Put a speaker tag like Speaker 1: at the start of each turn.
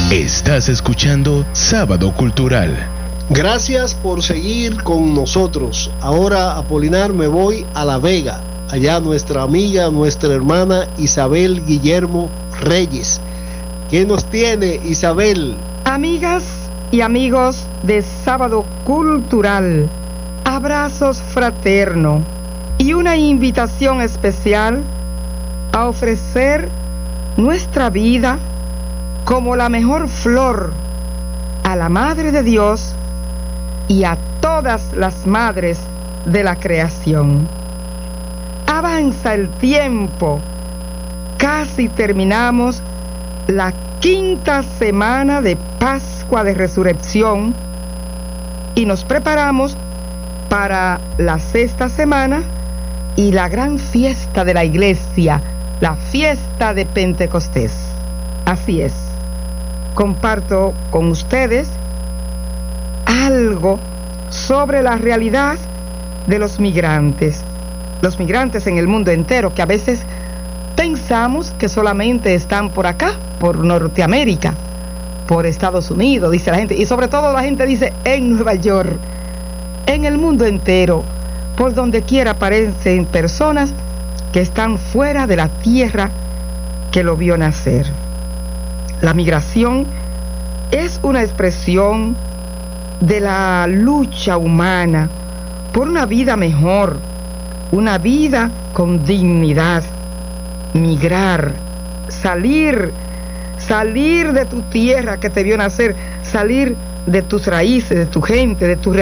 Speaker 1: Estás escuchando Sábado Cultural.
Speaker 2: Gracias por seguir con nosotros. Ahora, Apolinar, me voy a La Vega. Allá nuestra amiga, nuestra hermana Isabel Guillermo Reyes. ¿Qué nos tiene, Isabel?
Speaker 3: Amigas y amigos de Sábado Cultural, abrazos fraternos y una invitación especial a ofrecer nuestra vida como la mejor flor a la Madre de Dios y a todas las madres de la creación. Avanza el tiempo, casi terminamos la quinta semana de Pascua de Resurrección y nos preparamos para la sexta semana y la gran fiesta de la iglesia, la fiesta de Pentecostés. Así es, comparto con ustedes algo sobre la realidad de los migrantes en el mundo entero, que a veces pensamos que solamente están por acá, por Norteamérica, por Estados Unidos, dice la gente, y sobre todo la gente dice en Nueva York, en el mundo entero, por donde quiera aparecen personas que están fuera de la tierra que lo vio nacer. La migración es una expresión de la lucha humana por una vida mejor, una vida con dignidad. Migrar, salir de tu tierra que te vio nacer, salir de tus raíces, de tu gente, de tu realidad.